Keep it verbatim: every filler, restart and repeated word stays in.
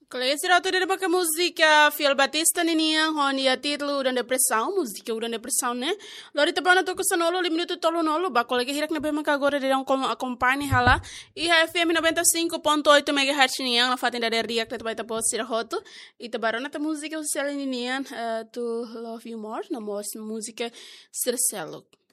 Klesi ratu de baka música Fiel Batista nininha honi a título da depressão música da depressão né lori tabana to kusanolo li minuto tolo nolo ba colega hirak na bema agora de um acompanhe hala e a F M noventa e cinco ponto oito megahertz nininha na fatinda de ria que vai tapos ser roto e tabarona ta música oficial nininha to love you more na mos música Circelo